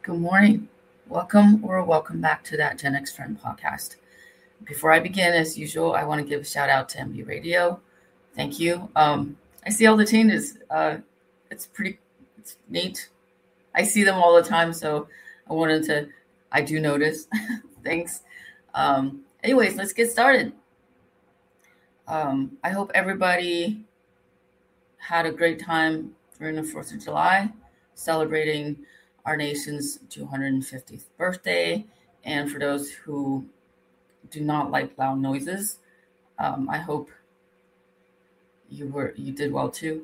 Good morning. Welcome back to that Gen X Friend podcast. Before I begin, as usual, I want to give a shout out to MB Radio. Thank you. I see all the changes. It's neat. I see them all the time, so I do notice. Thanks. Anyways, let's get started. I hope everybody had a great time during the 4th of July, celebrating our nation's 250th birthday. And for those who do not like loud noises, I hope you did well too.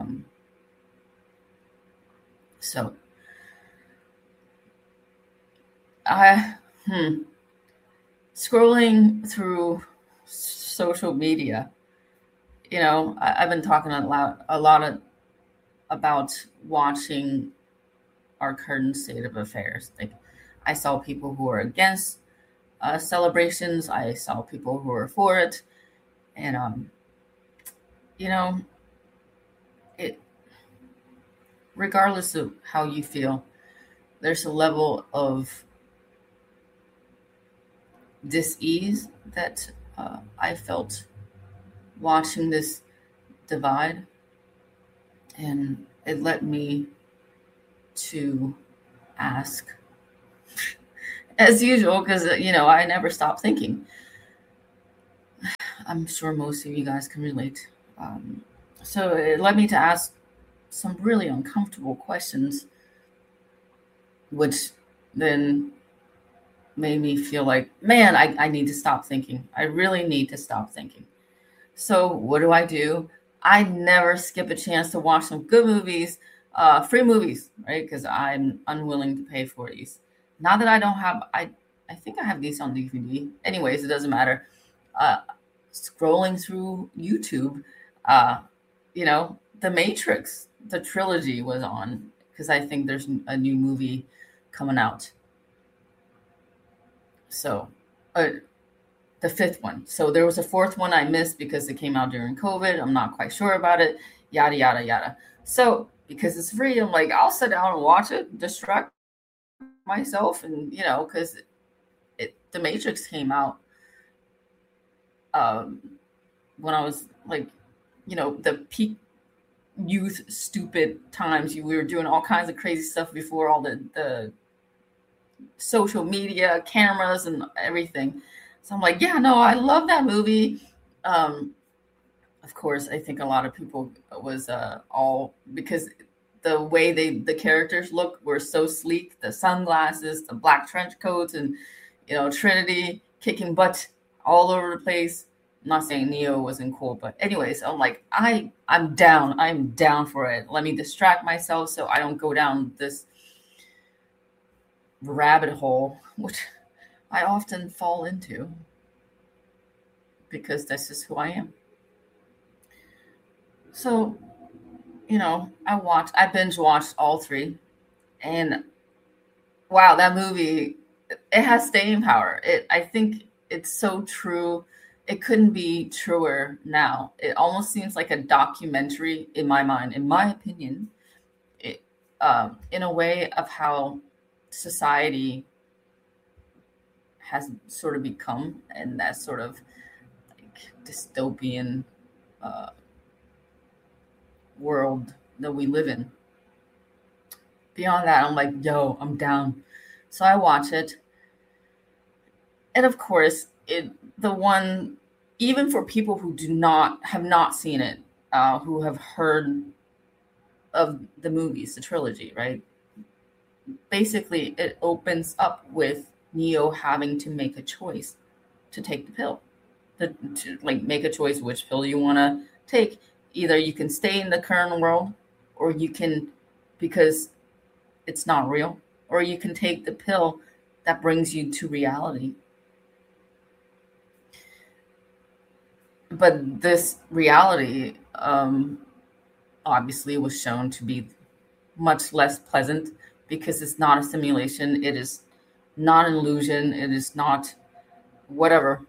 Scrolling through social media, I've been talking a lot about watching our current state of affairs. Like, I saw people who are against celebrations. I saw people who are for it, and it. Regardless of how you feel, there's a level of dis-ease that I felt watching this divide, and it led me to ask, as usual, because I never stop thinking. I'm sure most of you guys can relate. So it led me to ask some really uncomfortable questions, which then made me feel like, man, I need to stop thinking. I really need to stop thinking. So what do? I never skip a chance to watch some good movies, free movies, right? Because I'm unwilling to pay for these. Not that I don't have, I think I have these on DVD. Anyways, it doesn't matter. Scrolling through YouTube, The Matrix, the trilogy was on, because I think there's a new movie coming out. So, the fifth one. So there was a fourth one I missed because it came out during COVID. I'm not quite sure about it. Yada, yada, yada. So because it's free, I'm like, I'll sit down and watch it, distract myself. And, because The Matrix came out when I was like, the peak youth stupid times. We were doing all kinds of crazy stuff before all the social media cameras and everything. So I'm like, yeah, no, I love that movie. Of course, I think a lot of people was all because the way the characters look were so sleek, the sunglasses, the black trench coats, and Trinity kicking butt all over the place. I'm not saying Neo wasn't cool, but anyways, I'm like, I'm down. I'm down for it. Let me distract myself so I don't go down this rabbit hole, which I often fall into because that's just who I am. So, I binge watched all three, and wow, that movie, it has staying power. I think it's so true. It couldn't be truer now. It almost seems like a documentary in my mind, in my opinion, in a way of how society has sort of become, and that sort of like dystopian world that we live in. Beyond that, I'm like, yo, I'm down. So I watch it. And of course, the one, even for people who have not seen it, who have heard of the movies, the trilogy, right? Basically, it opens up with Neo having to make a choice to take the pill, to make a choice which pill you want to take. Either you can stay in the current world, or you can, because it's not real, or you can take the pill that brings you to reality. But this reality, obviously, was shown to be much less pleasant because it's not a simulation. It is not an illusion. It is not whatever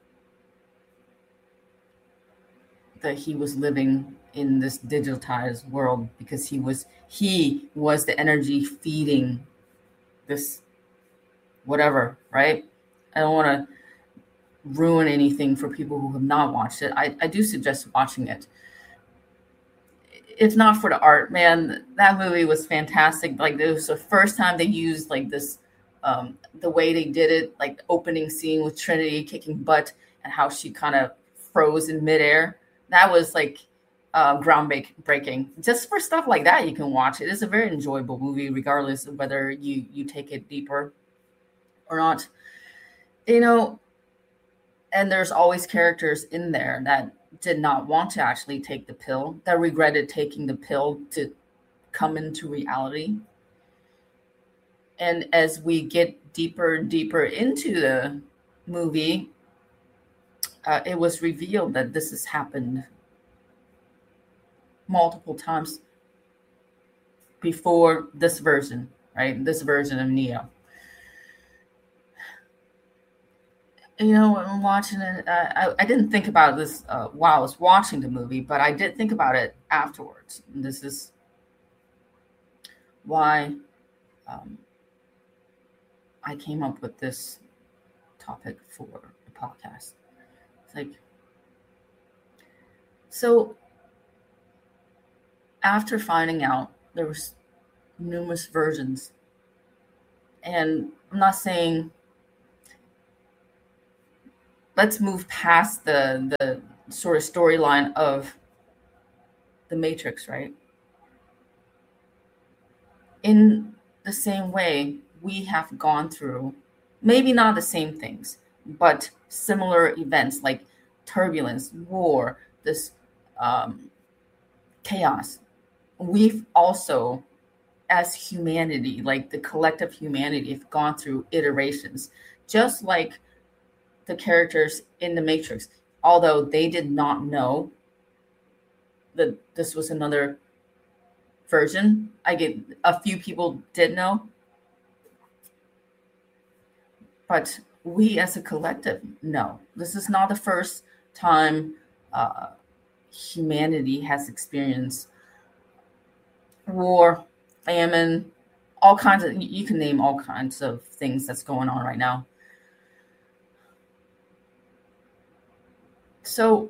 that he was living in this digitized world, because he was the energy feeding this whatever, right? I don't want to ruin anything for people who have not watched it. I do suggest watching it. If not for the art, man, that movie was fantastic. Like, it was the first time they used like this, the way they did it, like the opening scene with Trinity kicking butt and how she kind of froze in midair. That was like groundbreaking. Just for stuff like that, you can watch it. It's a very enjoyable movie, regardless of whether you take it deeper or not. You know, and there's always characters in there that did not want to actually take the pill, that regretted taking the pill to come into reality. And as we get deeper and deeper into the movie, it was revealed that this has happened multiple times before this version, right? This version of Neo. You know, when I'm watching it, I didn't think about this while I was watching the movie, but I did think about it afterwards. And this is why I came up with this topic for the podcast. It's like, so after finding out there was numerous versions, and I'm not saying let's move past the sort of storyline of the Matrix, right? In the same way, we have gone through maybe not the same things, but similar events like turbulence, war, this chaos. We've also, as humanity, like the collective humanity, have gone through iterations, just like the characters in the Matrix, although they did not know that this was another version. I get a few people did know, but we as a collective know. This is not the first time humanity has experienced war, famine, all kinds of, you can name all kinds of things that's going on right now. So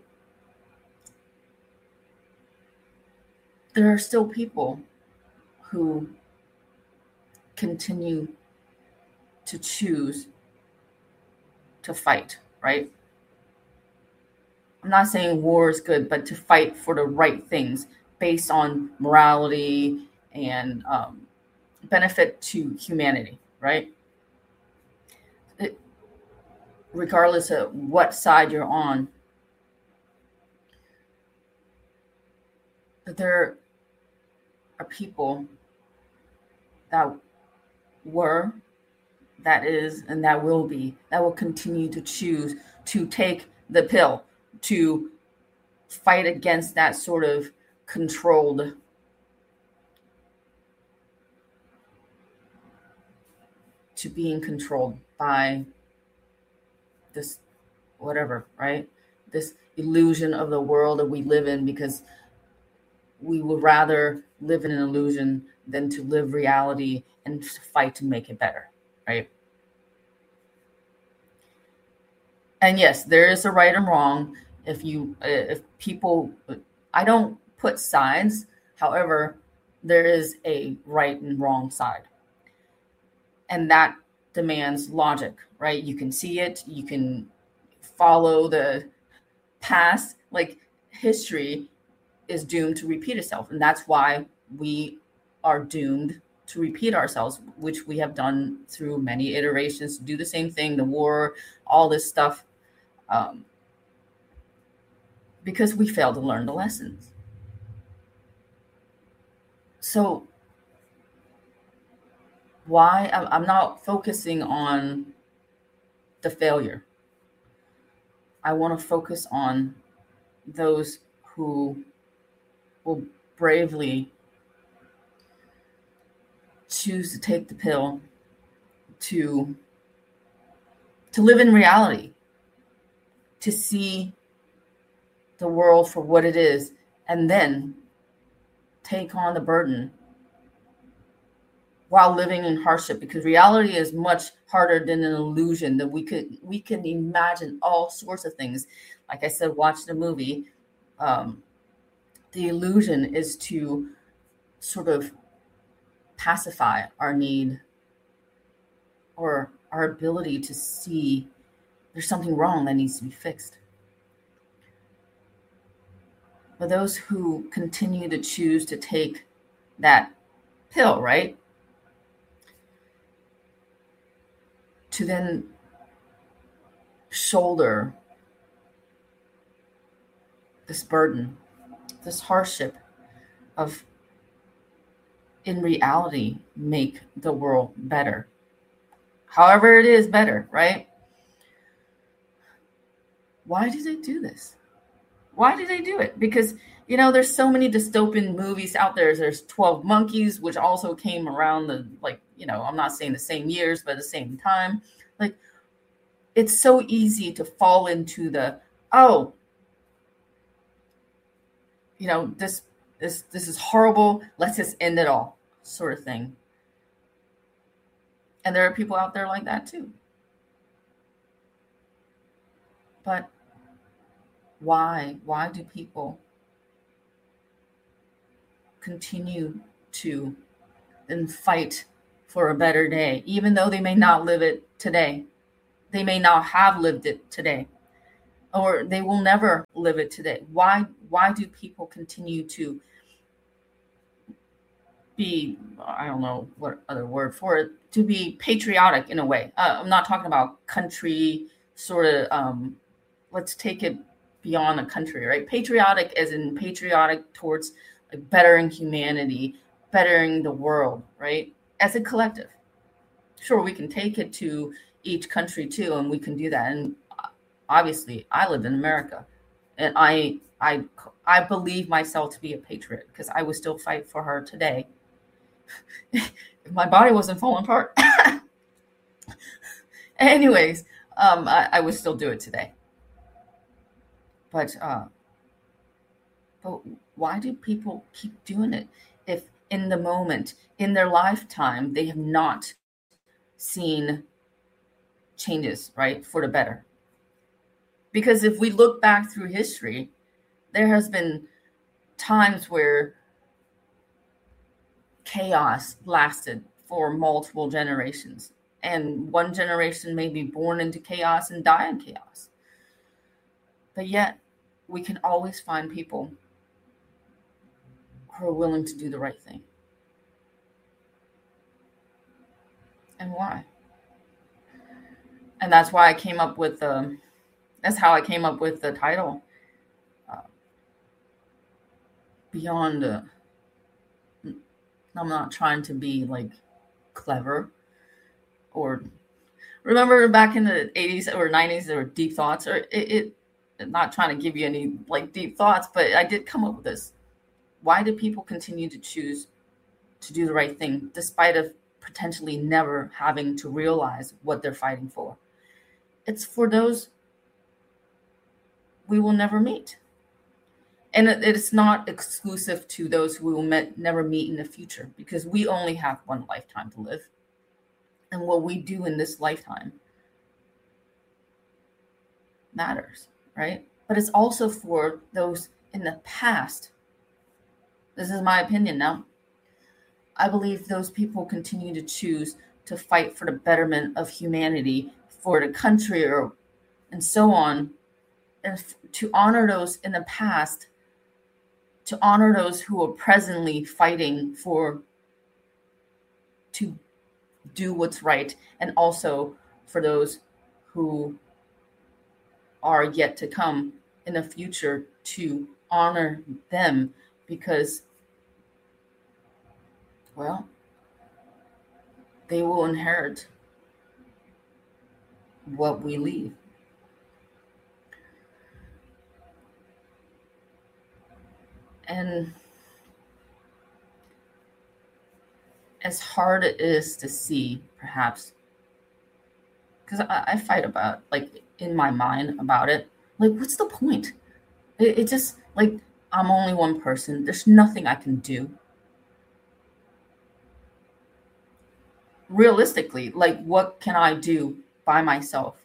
there are still people who continue to choose to fight, right? I'm not saying war is good, but to fight for the right things based on morality and benefit to humanity, right? Regardless of what side you're on, there are people that were, that is, and that will be, that will continue to choose to take the pill, to fight against that sort of controlled to being controlled by this whatever, right? This illusion of the world that we live in, because we would rather live in an illusion than to live reality and fight to make it better, right? And yes, there is a right and wrong. If people, I don't put sides. However, there is a right and wrong side, and that demands logic, right? You can see it. You can follow the past. Like, history is doomed to repeat itself, and that's why we are doomed to repeat ourselves, which we have done through many iterations, to do the same thing, the war, all this stuff, because we failed to learn the lessons. So why I'm not focusing on the failure. I want to focus on those who will bravely choose to take the pill, to live in reality, to see the world for what it is, and then take on the burden while living in hardship, because reality is much harder than an illusion. That we can imagine all sorts of things. Like I said, watch the movie. The illusion is to sort of pacify our need or our ability to see there's something wrong that needs to be fixed. But those who continue to choose to take that pill, right, to then shoulder this burden, this hardship of, in reality, make the world better. However it is better, right? Why do they do this? Why do they do it? Because, there's so many dystopian movies out there. There's 12 Monkeys, which also came around I'm not saying the same years, but at the same time. Like, it's so easy to fall into the, this is horrible, let's just end it all sort of thing. And there are people out there like that too. But why do people continue to then fight for a better day, even though they may not live it today? They may not have lived it today, or they will never live it today. Why do people continue to be, I don't know what other word for it, to be patriotic in a way? I'm not talking about country sort of, let's take it beyond a country, right? Patriotic as in patriotic towards like bettering humanity, bettering the world, right? As a collective. Sure, we can take it to each country too, and we can do that. And obviously, I live in America, and I believe myself to be a patriot because I would still fight for her today if my body wasn't falling apart. Anyways, I would still do it today. But why do people keep doing it if in the moment, in their lifetime, they have not seen changes, right, for the better? Because if we look back through history, there has been times where chaos lasted for multiple generations. And one generation may be born into chaos and die in chaos. But yet, we can always find people who are willing to do the right thing. And why? And that's why I came up with that's how I came up with the title. Beyond, I'm not trying to be like clever, or remember back in the 80s or 90s, there were deep thoughts, or not trying to give you any like deep thoughts, but I did come up with this. Why do people continue to choose to do the right thing despite of potentially never having to realize what they're fighting for? It's for those we will never meet. And it's not exclusive to those who we will never meet in the future, because we only have one lifetime to live. And what we do in this lifetime matters, right? But it's also for those in the past. This is my opinion now. I believe those people continue to choose to fight for the betterment of humanity, for the country, and so on, and to honor those in the past, to honor those who are presently fighting to do what's right, and also for those who are yet to come in the future, to honor them, because, well, they will inherit what we leave. And as hard it is to see, perhaps, because I fight about, like, in my mind about it, like, what's the point? It just, like, I'm only one person. There's nothing I can do. realistically, like, what can I do by myself?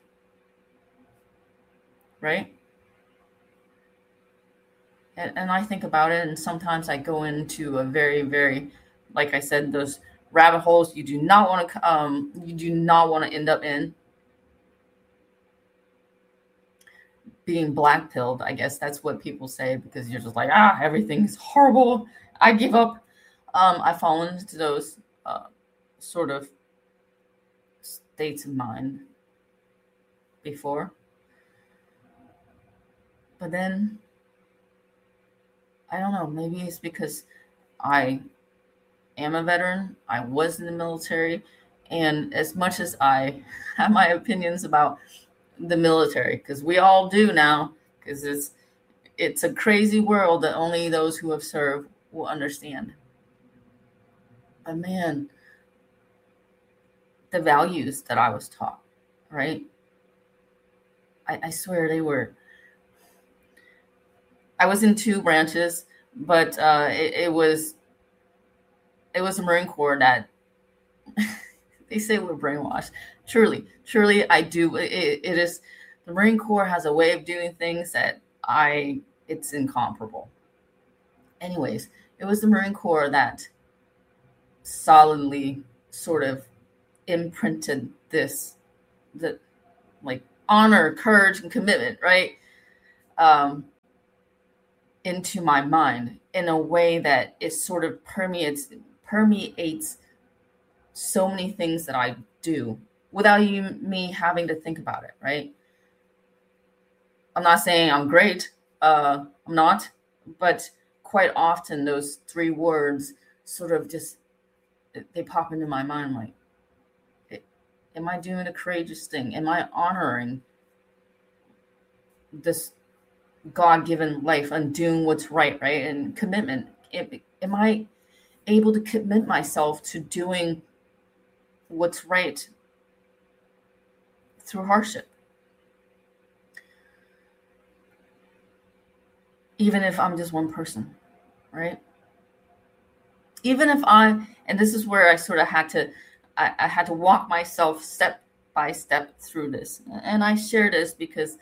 Right? And I think about it, and sometimes I go into a very, very, like I said, those rabbit holes you do not want to end up in. Being black pilled, I guess that's what people say, because you're just like, everything's horrible, I give up. I fall into those sort of states of mind before, but then I don't know, maybe it's because I am a veteran, I was in the military, and as much as I have my opinions about the military, because we all do now, because it's a crazy world that only those who have served will understand. But man, the values that I was taught, right? I swear they were. I was in two branches, but it was the Marine Corps that they say we're brainwashed. Truly, I do. It is, the Marine Corps has a way of doing things that it's incomparable. Anyways, it was the Marine Corps that solidly sort of imprinted the like honor, courage, and commitment, right? Into my mind in a way that it sort of permeates so many things that I do without me having to think about it, right? I'm not saying I'm great. I'm not, but quite often those three words sort of just, they pop into my mind, like, am I doing a courageous thing? Am I honoring this God-given life and doing what's right? And commitment. Am I able to commit myself to doing what's right through hardship? Even if I'm just one person, right? Even if and this is where I sort of had to walk myself step by step through this. And I share this because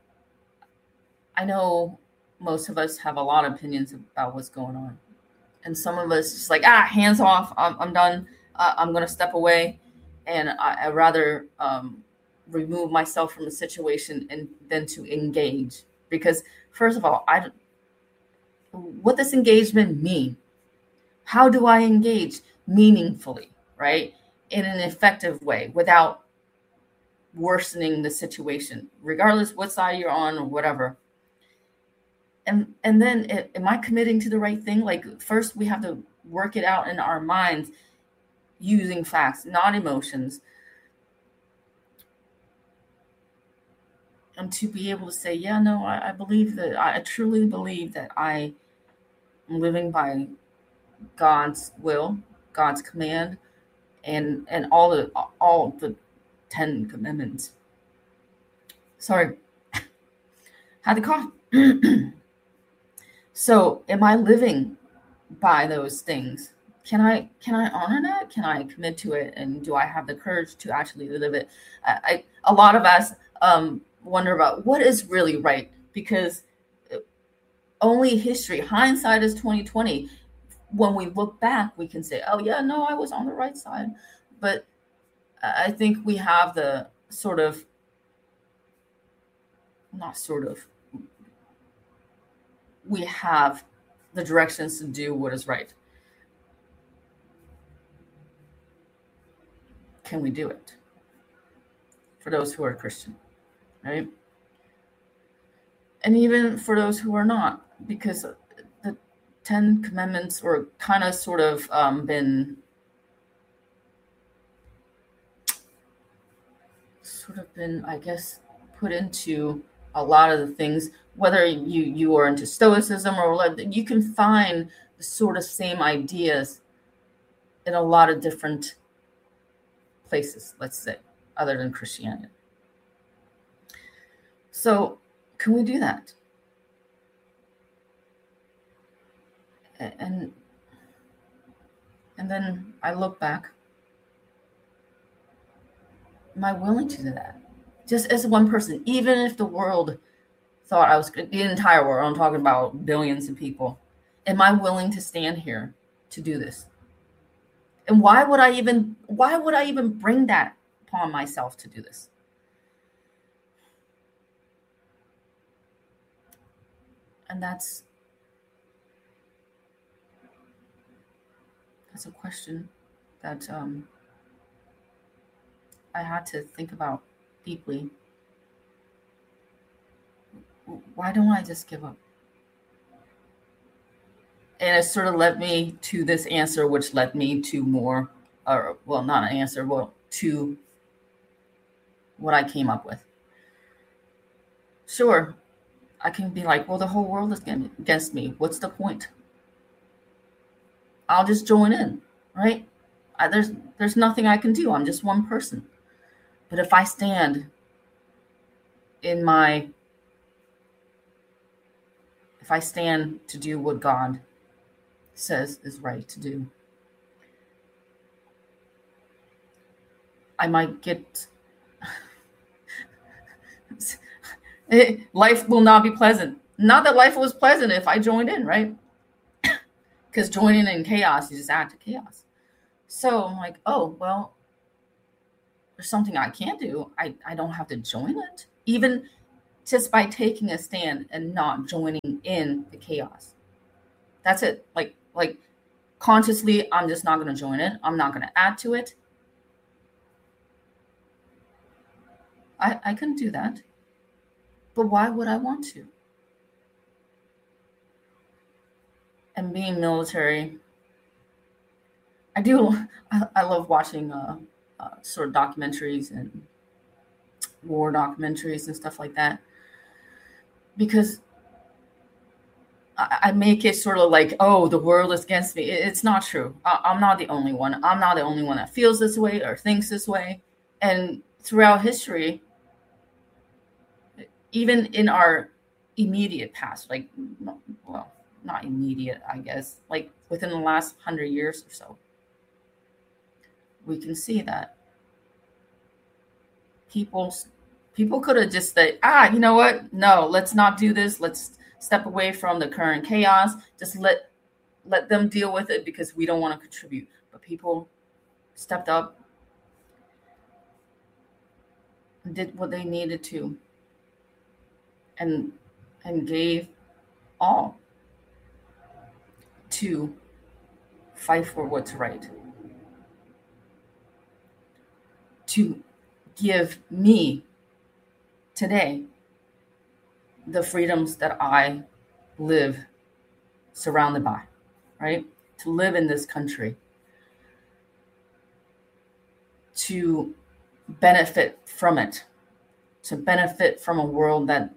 I know most of us have a lot of opinions about what's going on. And some of us just like, hands off, I'm done. I'm going to step away. And I'd rather remove myself from the situation and then to engage. Because first of all, what does engagement mean? How do I engage meaningfully, right? In an effective way without worsening the situation, regardless what side you're on or whatever. And then am I committing to the right thing? Like, first we have to work it out in our minds using facts, not emotions. And to be able to say, yeah, no, I believe that, I truly believe that I am living by God's will, God's command, and all the 10 commandments. Sorry, had to cough. So, am I living by those things? Can I honor that? Can I commit to it? And do I have the courage to actually live it? A lot of us wonder about what is really right, because only history, hindsight is 2020. When we look back, we can say, oh yeah, no, I was on the right side. But I think we have the we have the directions to do what is right. Can we do it? For those who are Christian, right? And even for those who are not, because the 10 commandments were kind of sort of been I guess, put into a lot of the things, whether you are into Stoicism or you can find the sort of same ideas in a lot of different places, let's say, other than Christianity. So can we do that? And then I look back Am I willing to do that? Just as one person, even if the world thought I was, the entire world, I'm talking about billions of people, am I willing to stand here to do this? And why would I even bring that upon myself to do this? And that's a question that I had to think about deeply. Why don't I just give up? And it sort of led me to this answer, which led me to more, or well, not an answer, well, to what I came up with. Sure, I can be like, well, the whole world is against me. What's the point? I'll just join in, right? There's nothing I can do. I'm just one person. But if I stand in my, if I stand to do what God says is right to do, I might get, life will not be pleasant. Not that life was pleasant if I joined in, right? Because joining in chaos, you just add to chaos. So I'm like, oh, well, there's something I can do. I don't have to join it. Even just by taking a stand and not joining in the chaos. That's it. Like consciously, I'm just not going to join it. I'm not going to add to it. I can do that. But why would I want to? And being military, I love watching sort of documentaries and war documentaries and stuff like that, because I make it sort of like, oh, the world is against me. It's not true. I'm not the only one. I'm not the only one that feels this way or thinks this way. And throughout history, even in our immediate past, like, well, not immediate, I guess, like within the last 100 years or so, we can see that people could have just said, you know what? No, let's not do this. Let's step away from the current chaos. Just let them deal with it because we don't want to contribute. But people stepped up and did what they needed to, and gave all to fight for what's right, to give me today the freedoms that I live surrounded by, right? To live in this country, to benefit from it, to benefit from a world that,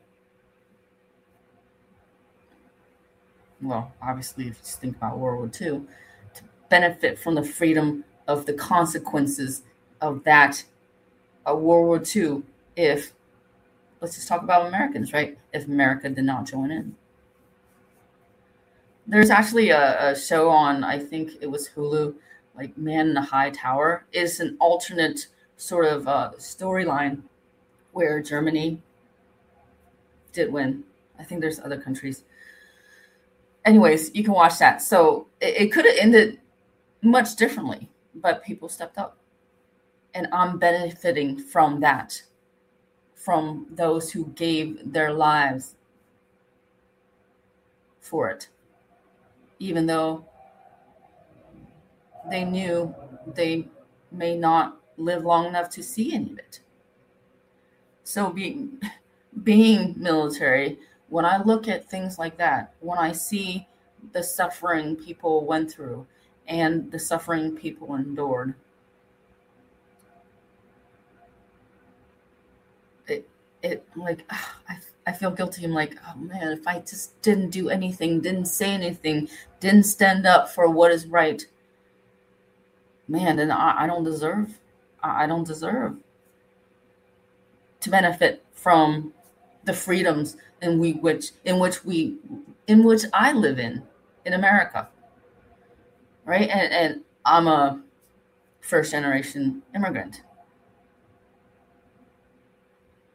well, obviously, if you just think about World War II, to benefit from the freedom of the consequences of that World War II, if, let's just talk about Americans, right? If America did not join in. There's actually a show on, I think it was Hulu, like Man in the High Tower. It's an alternate sort of storyline where Germany did win. I think there's other countries. Anyways, you can watch that. So it could have ended much differently, but people stepped up. And I'm benefiting from that, from those who gave their lives for it, even though they knew they may not live long enough to see any of it. So being military, when I look at things like that, when I see the suffering people went through and the suffering people endured, it like, I feel guilty. I'm like, oh man, if I just didn't do anything, didn't say anything, didn't stand up for what is right, man, then I don't deserve. I don't deserve to benefit from the freedoms in which I live in America, right? And I'm a first generation immigrant.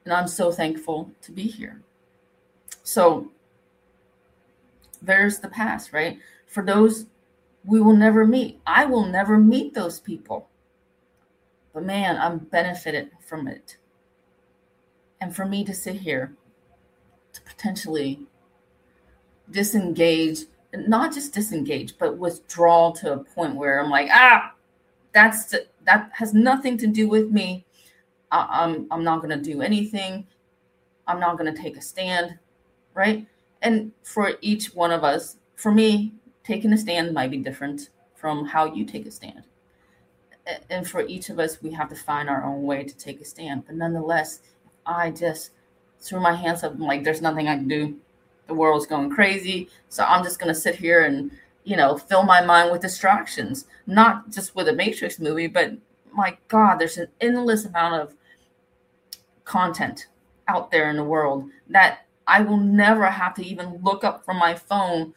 And I'm so thankful to be here. So there's the past, right? For those we will never meet. I will never meet those people. But man, I'm benefited from it. And for me to sit here to potentially disengage, not just disengage, but withdraw to a point where I'm like, that has nothing to do with me. I'm not going to do anything. I'm not going to take a stand, right? And for each one of us, for me, taking a stand might be different from how you take a stand. And for each of us, we have to find our own way to take a stand. But nonetheless, I just threw my hands up and like, there's nothing I can do. The world's going crazy. So I'm just going to sit here and, fill my mind with distractions, not just with a Matrix movie, but my God, there's an endless amount of content out there in the world that I will never have to even look up from my phone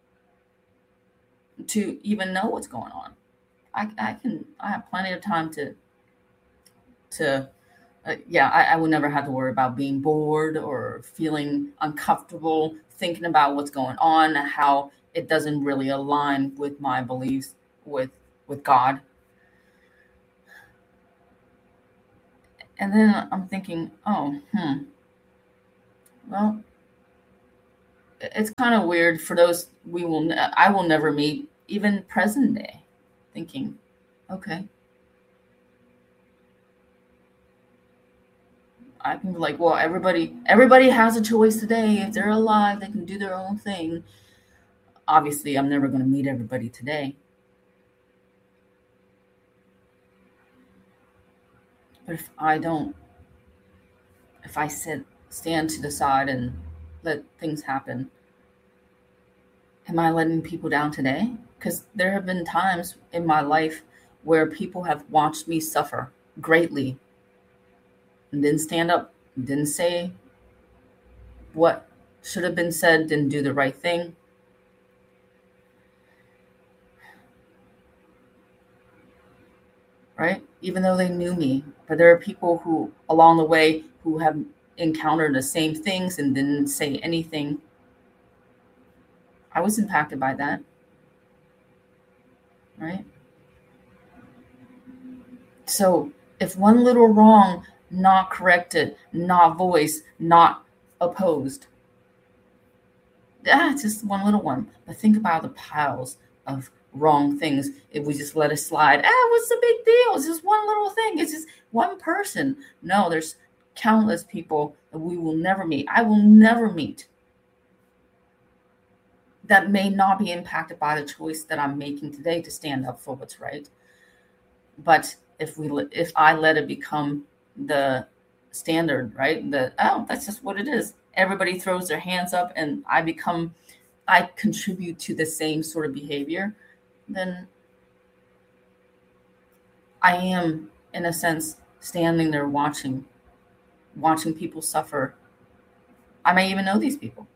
to even know what's going on. I have plenty of time I will never have to worry about being bored or feeling uncomfortable thinking about what's going on, how it doesn't really align with my beliefs with God. And then I'm thinking, well, it's kind of weird for those I will never meet, even present day, thinking, okay, I can be like, well, everybody has a choice today. If they're alive, they can do their own thing. Obviously, I'm never going to meet everybody today. But if I stand to the side and let things happen, am I letting people down today? Because there have been times in my life where people have watched me suffer greatly and didn't stand up, didn't say what should have been said, didn't do the right thing. Right? Even though they knew me. But there are people who, along the way, who have encountered the same things and didn't say anything. I was impacted by that. Right? So if one little wrong, not corrected, not voiced, not opposed, it's just one little one. But think about the piles of wrong things if we just let it slide. What's the big deal? It's just one little thing. It's just one person. No, there's countless people that we will never meet. I will never meet that may not be impacted by the choice that I'm making today to stand up for what's right. But if I let it become the standard, right? That's just what it is. Everybody throws their hands up and I contribute to the same sort of behavior, then I am, in a sense, standing there watching people suffer. I may even know these people.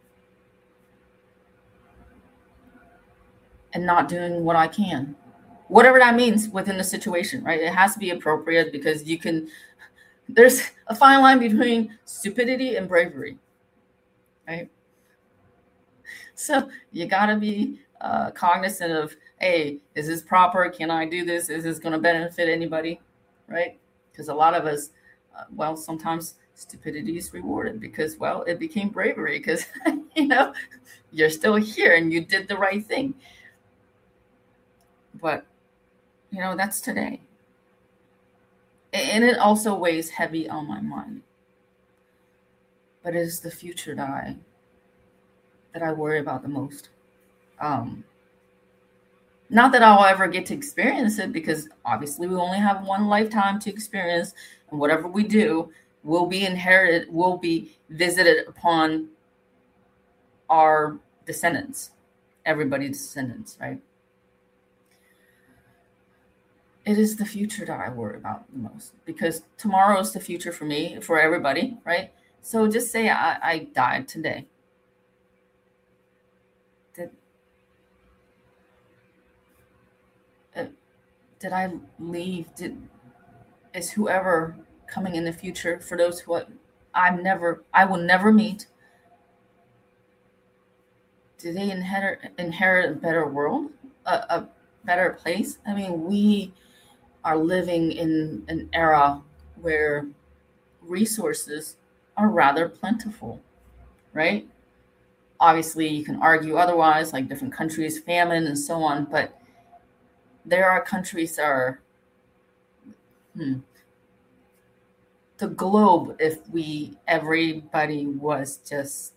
And not doing what I can. Whatever that means within the situation, right? It has to be appropriate because there's a fine line between stupidity and bravery, right? So you got to be cognizant of, hey, is this proper? Can I do this? Is this going to benefit anybody, right? Because a lot of us, sometimes stupidity is rewarded because, it became bravery because, you're still here and you did the right thing. But, that's today. And it also weighs heavy on my mind. But it is the future that I worry about the most. Not that I'll ever get to experience it, because obviously we only have one lifetime to experience, and whatever we do will be inherited, will be visited upon our descendants, everybody's descendants, right? It is the future that I worry about the most, because tomorrow is the future for me, for everybody, right? So just say I died today. Did I leave? Is whoever coming in the future, for those who I will never meet. Do they inherit a better world, a better place? I mean, we are living in an era where resources are rather plentiful, right? Obviously, you can argue otherwise, like different countries, famine, and so on. But there are countries that are the globe. If everybody was just,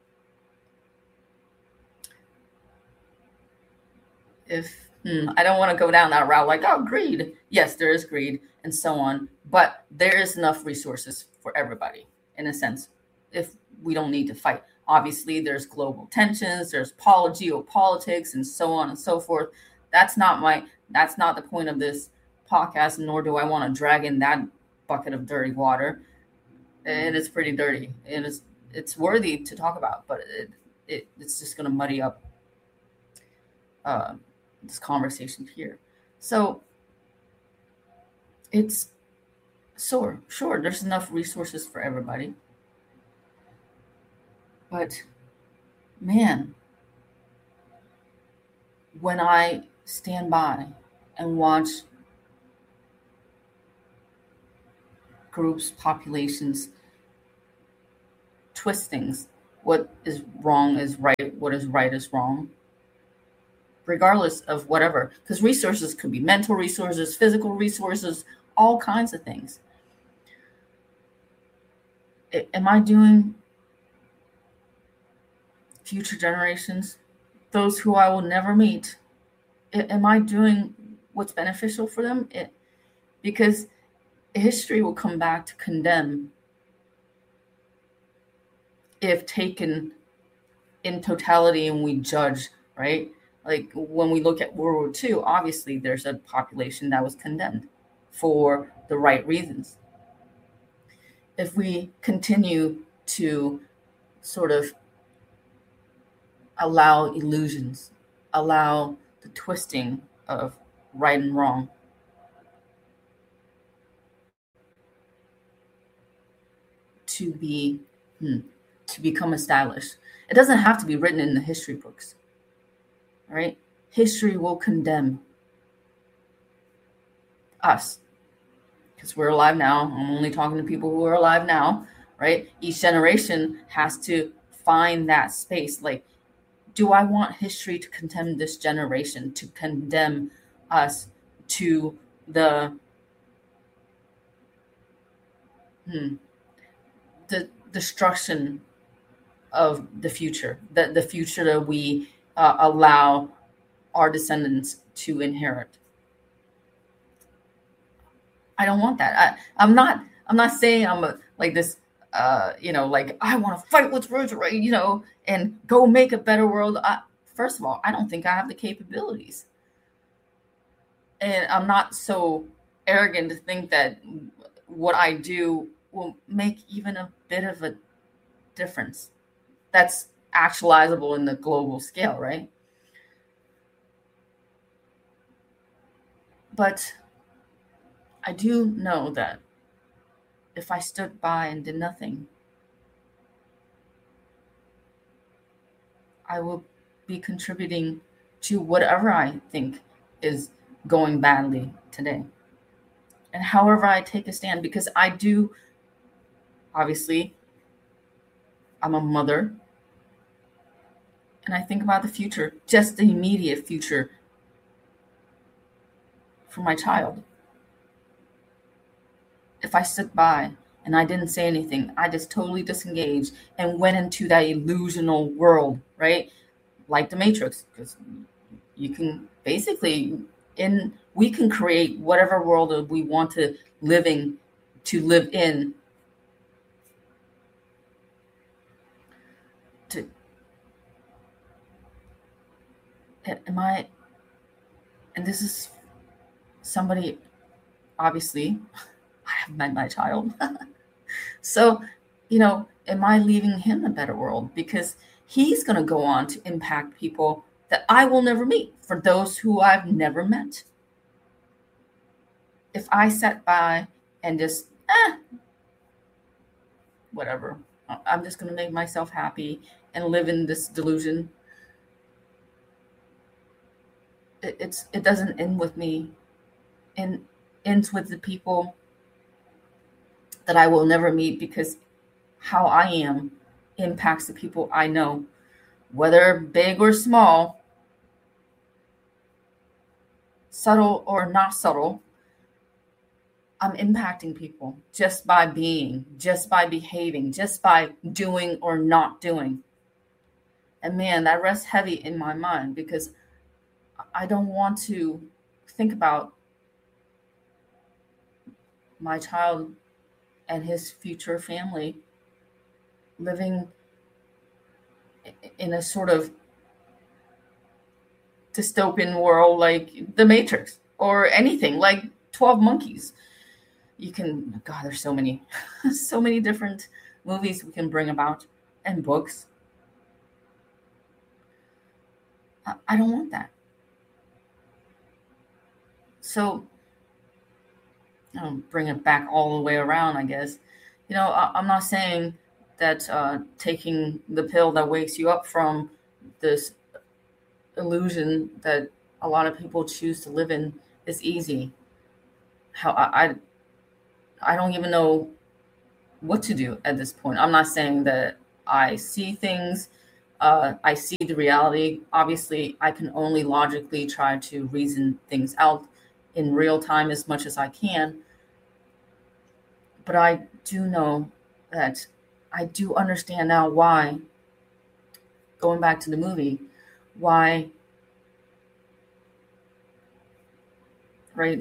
if I don't want to go down that route, like, oh, greed. Yes, there is greed and so on, but there is enough resources for everybody in a sense. If we don't need to fight, obviously, there's global tensions, there's geopolitics, and so on and so forth. That's not the point of this podcast, nor do I want to drag in that bucket of dirty water. And it's pretty dirty, and it's worthy to talk about, but it's just going to muddy up this conversation here. So it's sure, there's enough resources for everybody. But man, when I stand by and watch groups, populations twist things, what is wrong is right, what is right is wrong, regardless of whatever, because resources could be mental resources, physical resources, all kinds of things. Am I doing future generations, those who I will never meet, am I doing what's beneficial for them? Because history will come back to condemn if taken in totality and we judge, right? Like when we look at World War II, obviously there's a population that was condemned for the right reasons. If we continue to sort of allow illusions, allow the twisting of right and wrong, to become established. It doesn't have to be written in the history books, right? History will condemn us because we're alive now. I'm only talking to people who are alive now, right? Each generation has to find that space. Like, do I want history to condemn this generation, to condemn us to the destruction of the future, the future that we allow our descendants to inherit? I don't want that. I'm not saying I'm like this, like I want to fight what's right, and go make a better world. First of all, I don't think I have the capabilities. And I'm not so arrogant to think that what I do will make even a bit of a difference that's actualizable in the global scale, right? But I do know that if I stood by and did nothing, I will be contributing to whatever I think is going badly today. And however I take a stand, because I do, obviously, I'm a mother, and I think about the future, just the immediate future for my child. If I stood by and I didn't say anything, I just totally disengaged and went into that illusional world, right? Like the Matrix, because you can basically, we can create whatever world we want to live in. And this is somebody, obviously, I have met my child. So, am I leaving him a better world? Because he's going to go on to impact people that I will never meet, for those who I've never met. If I sat by and just, whatever. I'm just going to make myself happy and live in this delusion. It doesn't end with me. It ends with the people that I will never meet, because how I am impacts the people I know, whether big or small, subtle or not subtle. I'm impacting people just by being, just by behaving, just by doing or not doing. And man, that rests heavy in my mind, because I don't want to think about my child and his future family living in a sort of dystopian world like The Matrix or anything like 12 Monkeys. God, there's so many, so many different movies we can bring about, and books. I don't want that. So I'll bring it back all the way around, I guess. I'm not saying that taking the pill that wakes you up from this illusion that a lot of people choose to live in is easy. How I don't even know what to do at this point. I'm not saying that I see things, I see the reality. Obviously, I can only logically try to reason things out in real time as much as I can. But I do know that I do understand now why, going back to the movie, why, right,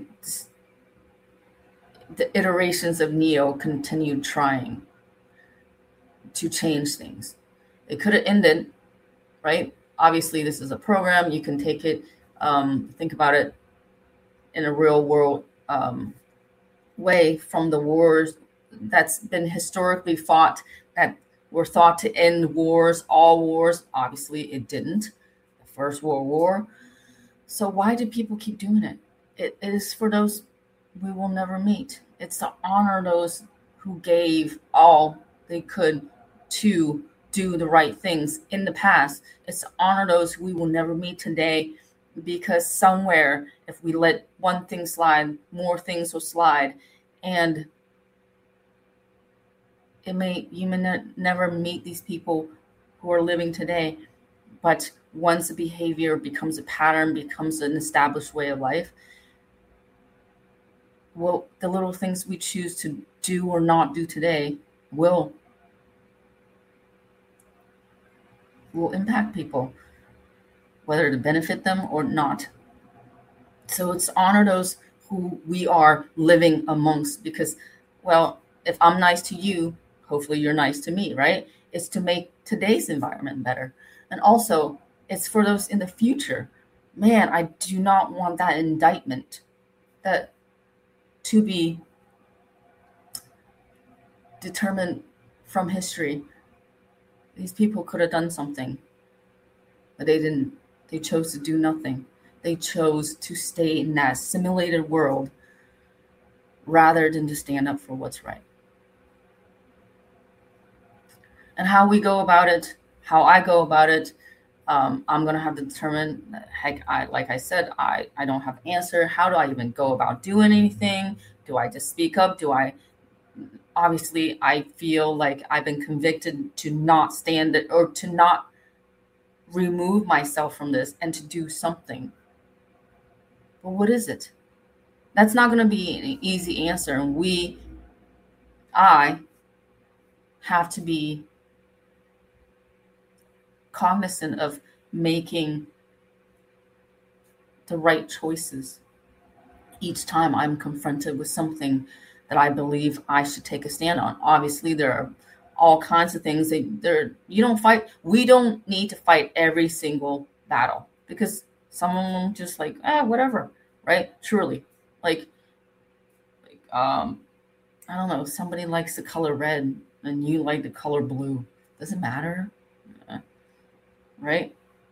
the iterations of Neo continued trying to change things. It could have ended, right? Obviously, this is a program. You can take it, think about it in a real world way, from the wars that's been historically fought, that were thought to end wars, all wars. Obviously, it didn't. The First World War. So why do people keep doing it? It is for those we will never meet. It's to honor those who gave all they could to do the right things in the past. It's to honor those we will never meet today, because somewhere, if we let one thing slide, more things will slide. And you may never meet these people who are living today, but once a behavior becomes a pattern, becomes an established way of life, well, the little things we choose to do or not do today will impact people, whether to benefit them or not. So it's honor those who we are living amongst, because, well, if I'm nice to you, hopefully you're nice to me, right? It's to make today's environment better. And also, it's for those in the future. Man, I do not want that indictment that to be determined from history. These people could have done something, but they didn't. They chose to do nothing. They chose to stay in that simulated world rather than to stand up for what's right. And how we go about it, how I go about it, I'm going to have to determine. Heck, like I said, I don't have an answer. How do I even go about doing anything? Do I just speak up? Obviously, I feel like I've been convicted to not stand it, or to not remove myself from this and to do something. But what is it? That's not going to be an easy answer. And I have to be cognizant of making the right choices each time I'm confronted with something that I believe I should take a stand on. Obviously, there are all kinds of things we don't need to fight every single battle, because some of them just like, whatever, right? Surely, like I don't know, somebody likes the color red and you like the color blue. Does it matter? Right?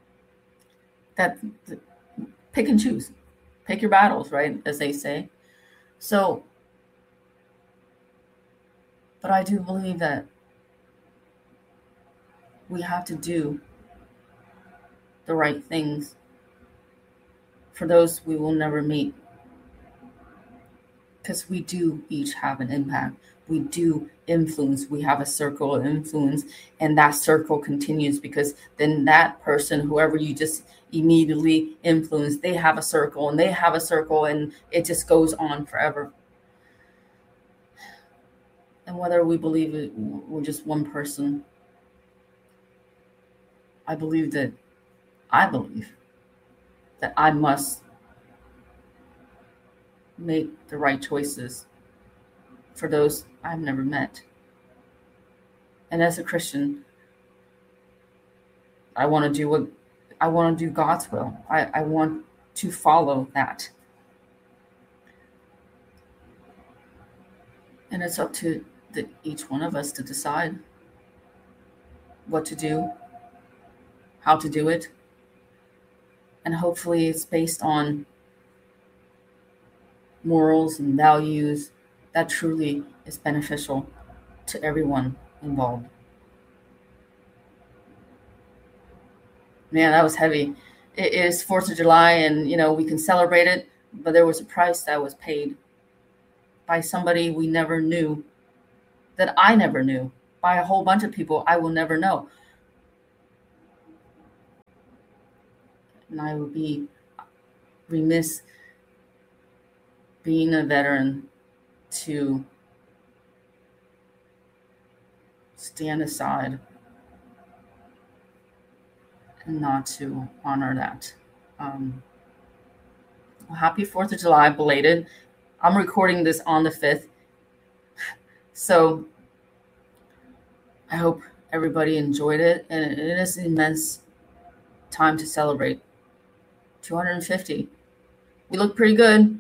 Pick and choose. Pick your battles, right? As they say. So, but I do believe that we have to do the right things for those we will never meet. Because we do each have an impact. We do influence. We have a circle of influence, and that circle continues, because then that person, whoever you just immediately influence, they have a circle and they have a circle, and it just goes on forever. And whether we believe it, we're just one person, I believe that I must make the right choices for those I've never met. And as a Christian, I want to do God's will. I want to follow that. And it's up to each one of us to decide what to do, how to do it. And hopefully it's based on morals and values that truly is beneficial to everyone involved. Man, that was heavy. It is 4th of July, and we can celebrate it, but there was a price that was paid by somebody we never knew, that I never knew, by a whole bunch of people I will never know. And I would be remiss, being a veteran, to stand aside and not to honor that. Happy 4th of July, belated. I'm recording this on the 5th. So I hope everybody enjoyed it. And it is an immense time to celebrate. 250. We look pretty good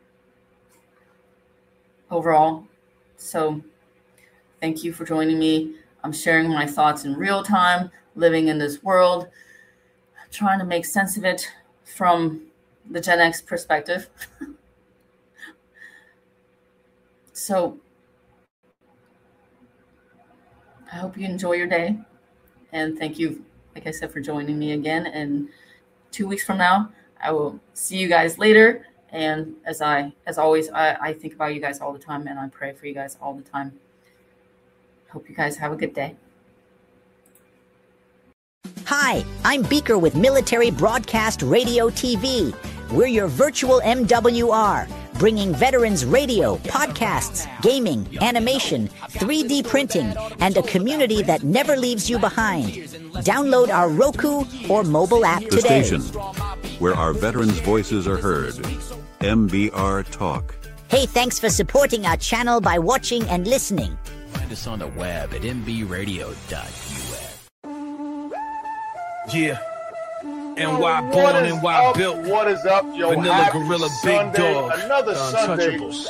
overall. So thank you for joining me. I'm sharing my thoughts in real time, living in this world, trying to make sense of it from the Gen X perspective. So I hope you enjoy your day. And thank you, like I said, for joining me again. And 2 weeks from now, I will see you guys later. And as always, I think about you guys all the time, and I pray for you guys all the time. Hope you guys have a good day. Hi, I'm Beaker with Military Broadcast Radio TV. We're your virtual MWR, bringing veterans radio, podcasts, gaming, animation, 3D printing, and a community that never leaves you behind. Download our Roku or mobile app today. The station where our veterans' voices are heard. MBR Talk. Hey, thanks for supporting our channel by watching and listening. Find us on the web at mbradio.us. Yeah. NY born, NY built. What is up, yo? Vanilla Happy Gorilla, Sunday. Big Dog. Another Sunday. Untouchables.